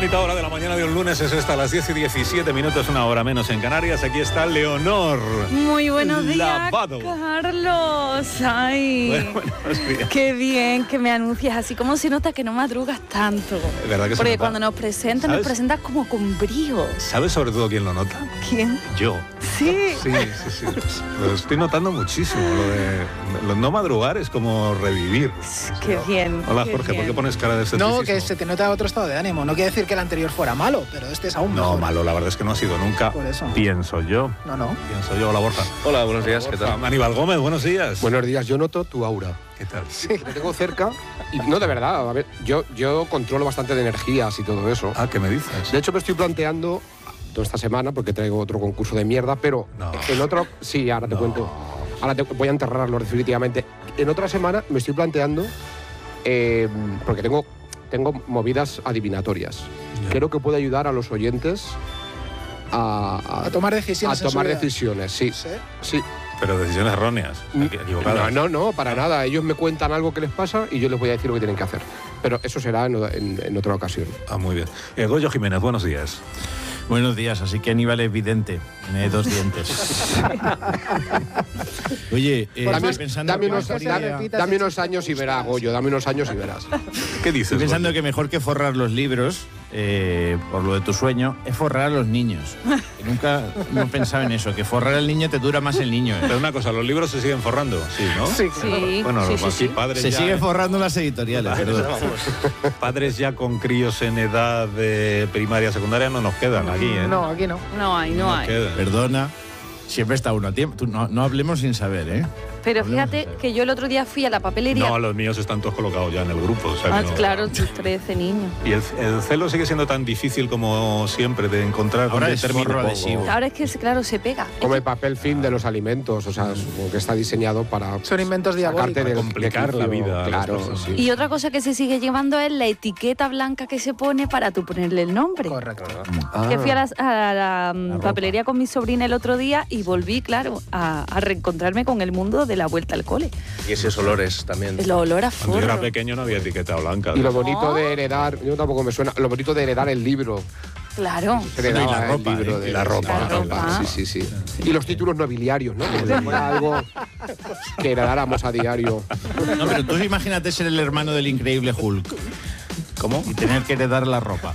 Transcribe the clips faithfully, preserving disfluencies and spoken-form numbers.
bonita hora de la mañana de un lunes es esta, a las diez y diecisiete minutos, una hora menos en Canarias. Aquí está Leonor. Muy buenos días, Lavado. Carlos. Ay, Bueno, buenos días. Qué bien que me anuncias así, como se nota que no madrugas tanto. Es verdad que se Porque nota. cuando nos presentas, ¿Sabes? nos presentas como con brío. ¿Sabes sobre todo quién lo nota? ¿Quién? Yo. Sí. Sí, sí, sí. Lo estoy notando muchísimo. Lo de lo no madrugar es como revivir. Qué bien. Hola, qué Jorge, bien. ¿por qué pones cara de escepticismo? No, que se te nota otro estado de ánimo. No quiere decir que el anterior fuera malo, pero este es aún No, mejor. malo, la verdad es que no ha sido nunca. Por eso. Pienso yo. No, no. Pienso yo. Hola, Borja. Hola, buenos días, ¿qué Borja. tal? Aníbal Gómez, buenos días. Buenos días, yo noto tu aura. ¿Qué tal? Sí. Te tengo cerca y no, de verdad, a ver, yo, yo controlo bastante de energías y todo eso. Ah, ¿qué me dices? De hecho, me estoy planteando toda esta semana, porque traigo otro concurso de mierda, pero No. en otro, sí, ahora te No. cuento. Ahora te, voy a enterrarlo definitivamente. En otra semana me estoy planteando, eh, porque tengo, tengo movidas adivinatorias. Ya. Creo que puede ayudar a los oyentes a, a- A tomar decisiones a en su tomar vida. decisiones, sí. Sí. Sí. Pero decisiones erróneas, equivocadas. No, no, no, para nada. Ellos me cuentan algo que les pasa y yo les voy a decir lo que tienen que hacer. Pero eso será en, en- en otra ocasión. Ah, muy bien. Eh, Goyo Jiménez, buenos días. Buenos días, así que Aníbal es vidente, tiene dos dientes. Oye, eh, Dame- estoy pensando, Dame que unos, mejor dame- que- repita. dame unos años y verás, Goyo, dame unos años y verás. ¿Qué dices, estoy pensando Goyo? que mejor que forrar los libros, eh, por lo de tu sueño, es forrar a los niños. Que nunca hemos pensado en eso, que forrar al niño te dura más el niño. ¿eh? Pero una cosa, los libros se siguen forrando, sí, ¿no? Sí, Sí, Bueno, sí, los sí, aquí sí. padres Se ya, sigue forrando las editoriales, perdón. padres ya con críos en edad de primaria, secundaria no nos quedan aquí, ¿eh? No, aquí no. No hay, no nos hay. quedan. Perdona, siempre está uno a tiempo. Tú, no, no hablemos sin saber, ¿eh? Pero fíjate que yo el otro día fui a la papelería. No, los míos están todos colocados ya en el grupo. O sea que Ah, no- claro, tus trece niños. Y el, el celo sigue siendo tan difícil como siempre de encontrar Ahora dónde es termina. forro adhesivo. Ahora es que, claro, se pega. Es Como que- el papel film de los alimentos, o sea, supongo que está diseñado para Son inventos diabólicos. sacarte del complicar la quicio. vida a las Claro, personas. sí. Y otra cosa que se sigue llevando es la etiqueta blanca que se pone para tú ponerle el nombre. Correcto. Ah. Que fui a, las- a la, mm, La ropa. papelería con mi sobrina el otro día y volví, claro, a, a reencontrarme con el mundo de la vuelta al cole. Y esos olores también. El olor a Cuando yo era forro. pequeño no había etiqueta blanca. Y lo bonito de heredar, yo tampoco me suena, lo bonito de heredar el libro. Claro. Heredaba y la ropa, el libro ¿eh? de Y la ropa, La ropa. Sí, sí, sí. Y los títulos nobiliarios, ¿no? Como si fuera algo que heredáramos a diario. No, pero tú imagínate ser el hermano del increíble Hulk. ¿Cómo? Y tener que heredar la ropa.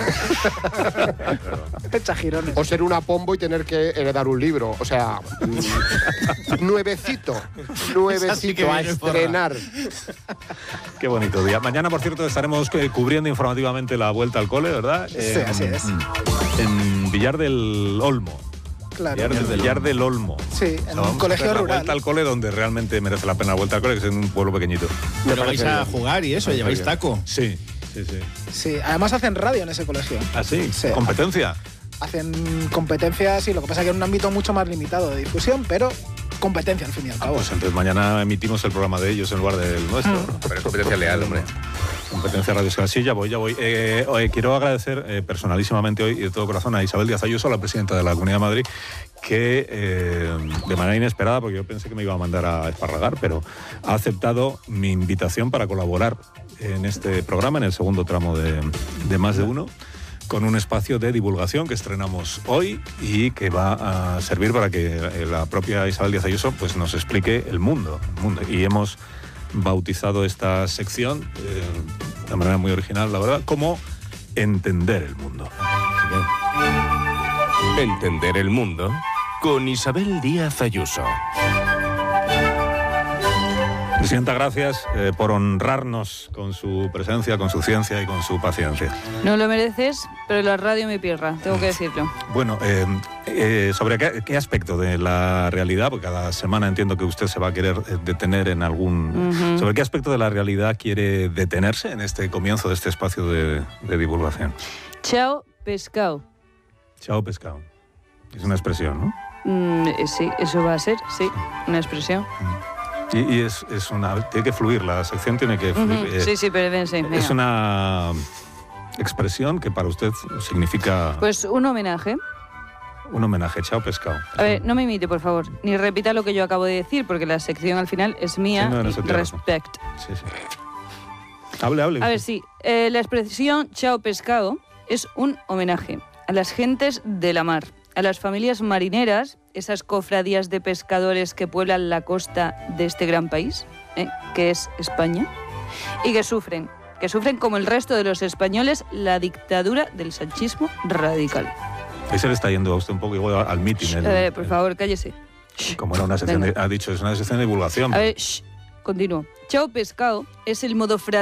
Echa girones. O ser una pombo y tener que heredar un libro. O sea, mm, nuevecito. Esa sí que Nuevecito a viene forra. estrenar. Qué bonito día. Mañana, por cierto, estaremos eh, cubriendo informativamente la vuelta al cole, ¿verdad? Sí, En- así es. En Villar del Olmo. Claro. Villar del, Villar del Olmo. Sí, en O sea, un vamos a colegio hacer la rural. vuelta al cole donde realmente merece la pena la vuelta al cole, que es en un pueblo pequeñito. Pero vais parece a bien. jugar y eso, lleváis taco. Sí, sí, sí. Sí, además hacen radio en ese colegio. ¿Ah, sí? Sí. ¿Competencia? Hacen competencias, y lo que pasa es que en un ámbito mucho más limitado de difusión, pero competencia al fin y al Ah, cabo. pues entonces mañana emitimos el programa de ellos en lugar del nuestro. Pero es competencia leal, hombre. Competencia Radio Escala. Sí, ya voy, ya voy. Eh, oye, quiero agradecer eh, personalísimamente hoy y de todo corazón a Isabel Díaz Ayuso, la presidenta de la Comunidad de Madrid, que eh, de manera inesperada, porque yo pensé que me iba a mandar a esparragar, pero ha aceptado mi invitación para colaborar en este programa, en el segundo tramo de, de Más de Uno, con un espacio de divulgación que estrenamos hoy y que va a servir para que eh, la propia Isabel Díaz Ayuso pues, nos explique el mundo, el mundo. Y hemos bautizado esta sección eh, de manera muy original, la verdad, como Entender el Mundo. Entender el mundo con Isabel Díaz Ayuso. Presidenta, gracias eh, por honrarnos con su presencia, con su ciencia y con su paciencia. No lo mereces, pero la radio me pirra, tengo que decirlo. Bueno, eh, eh, ¿sobre qué, qué aspecto de la realidad? Porque cada semana entiendo que usted se va a querer eh, detener en algún... Ujú. ¿Sobre qué aspecto de la realidad quiere detenerse en este comienzo de este espacio de, de divulgación? Chao, pescado. Chao, pescado. Es una expresión, ¿no? Mm, eh, sí, eso va a ser, sí, una expresión. Y, y es, es una... Tiene que fluir, la sección tiene que fluir. Ujú. eh, Sí, sí, pero ven, sí, venga. es una expresión que para usted significa Pues un homenaje. un homenaje. Chao, pescado. A ver, no me imite, por favor, ni repita lo que yo acabo de decir, porque la sección al final es mía. Sí, no, en y eso tiene razón. respect. Sí, sí. Hable, hable. A ver, sí, eh, la expresión chao pescado es un homenaje a las gentes de la mar, a las familias marineras, esas cofradías de pescadores que pueblan la costa de este gran país, ¿eh? que es España, y que sufren, que sufren como el resto de los españoles la dictadura del sanchismo radical. Ahí se le está yendo a usted un poco igual al mitin. Eh, por favor, cállese. Como era una sección de, Venga. ha dicho, es una sección de divulgación. A ver, shh, continúo. Chao pescado es el modo fra